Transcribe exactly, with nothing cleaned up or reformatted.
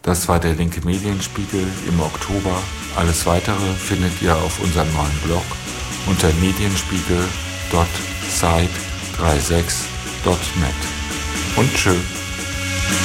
Das war der Linke Medienspiegel im Oktober. Alles Weitere findet ihr auf unserem neuen Blog unter medienspiegel punkt site sechsunddreißig punkt net. Und tschö.